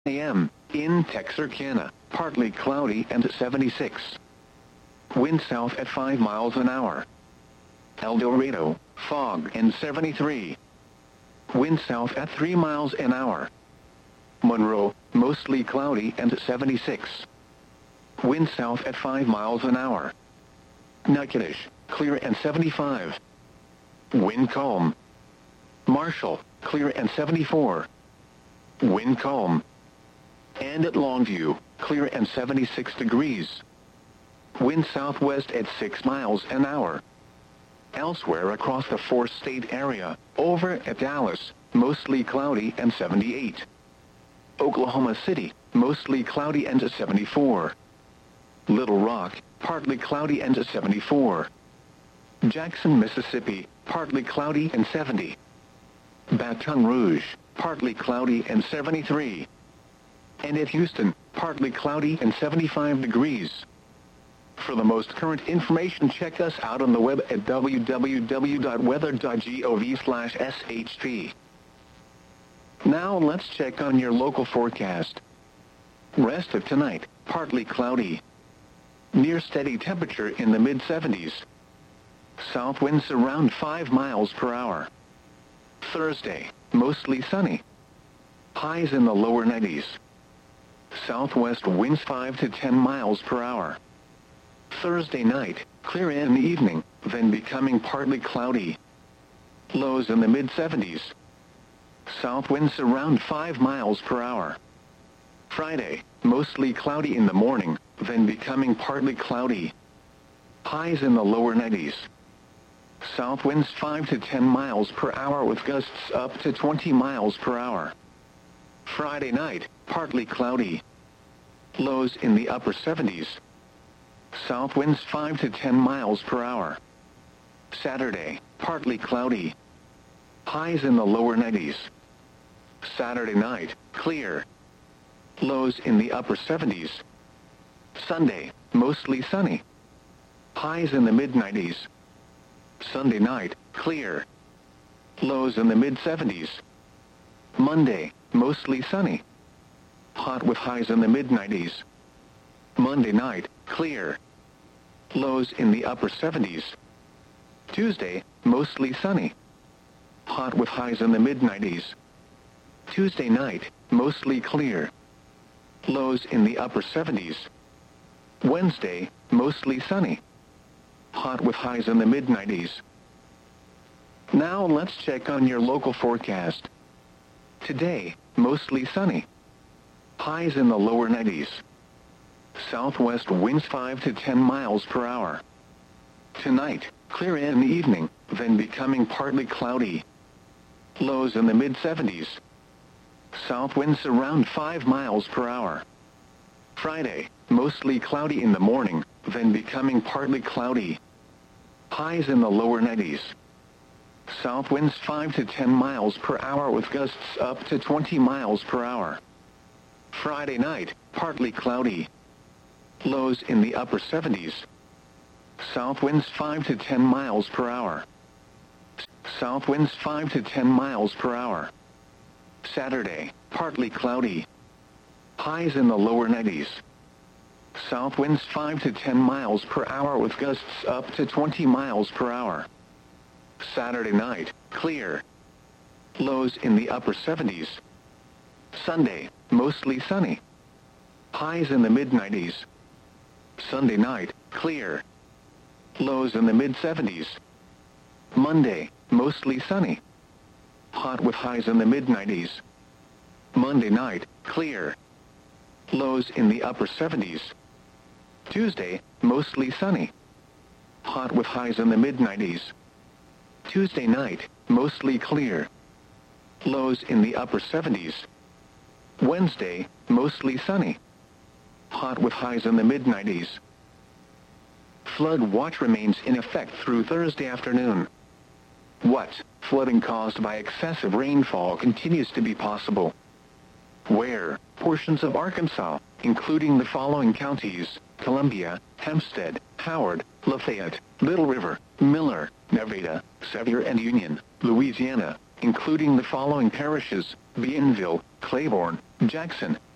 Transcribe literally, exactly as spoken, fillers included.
a m In Texarkana, partly cloudy and seventy-six. Wind south at five miles an hour. El Dorado, fog and seventy-three. Wind south at three miles an hour. Monroe, mostly cloudy and seventy-six. Wind south at five miles an hour. Natchitoches, clear and seventy-five. Wind calm. Marshall, clear and seventy-four. Wind calm. And at Longview, clear and seventy-six degrees. Wind southwest at six miles an hour. Elsewhere across the four-state area, over at Dallas, mostly cloudy and seventy-eight. Oklahoma City, mostly cloudy and seventy-four. Little Rock, partly cloudy and seventy-four. Jackson, Mississippi, partly cloudy and seventy. Baton Rouge, partly cloudy and seventy-three. And at Houston, partly cloudy and seventy-five degrees. For the most current information, check us out on the web at w w w dot weather dot gov slash s h p. Now let's check on your local forecast. Rest of tonight, partly cloudy. Near steady temperature in the mid seventies. South winds around five miles per hour. Thursday, mostly sunny. Highs in the lower nineties. Southwest winds five to ten miles per hour. Thursday night, clear in the evening, then becoming partly cloudy. Lows in the mid seventies. South winds around five miles per hour. Friday, mostly cloudy in the morning, then becoming partly cloudy. Highs in the lower nineties. South winds five to ten miles per hour with gusts up to twenty miles per hour. Friday night, partly cloudy. Lows in the upper seventies. South winds five to ten miles per hour. Saturday, partly cloudy. Highs in the lower nineties. Saturday night, clear. Lows in the upper seventies. Sunday, mostly sunny. Highs in the mid nineties. Sunday night, clear. Lows in the mid seventies. Monday, mostly sunny. Hot with highs in the mid nineties. Monday night, clear. Lows in the upper seventies. Tuesday, mostly sunny. Hot with highs in the mid nineties. Tuesday night, mostly clear. Lows in the upper seventies. Wednesday, mostly sunny. Hot with highs in the mid nineties. Now let's check on your local forecast. Today, mostly sunny. Highs in the lower nineties. Southwest winds five to ten miles per hour. Tonight, clear in the evening, then becoming partly cloudy. Lows in the mid seventies. South winds around five miles per hour. Friday, mostly cloudy in the morning, then becoming partly cloudy. Highs in the lower nineties. South winds five to ten miles per hour with gusts up to twenty miles per hour. Friday night, partly cloudy. Lows in the upper seventies. South winds five to ten miles per hour. South winds five to ten miles per hour. Saturday, partly cloudy. Highs in the lower nineties. South winds five to ten miles per hour with gusts up to twenty miles per hour. Saturday night, clear. Lows in the upper seventies. Sunday, mostly sunny. Highs in the mid nineties. Sunday night, clear. Lows in the mid seventies. Monday, mostly sunny. Hot with highs in the mid nineties. Monday night, clear. Lows in the upper seventies. Tuesday, mostly sunny. Hot with highs in the mid nineties. Tuesday night, mostly clear. Lows in the upper seventies. Wednesday, mostly sunny. Hot with highs in the mid nineties. Flood watch remains in effect through Thursday afternoon. What? Flooding caused by excessive rainfall continues to be possible. Where? Portions of Arkansas, including the following counties: Columbia, Hempstead, Howard, Lafayette, Little River, Miller, Nevada, Sevier and Union, Louisiana, including the following parishes: Bienville, Claiborne, Jackson,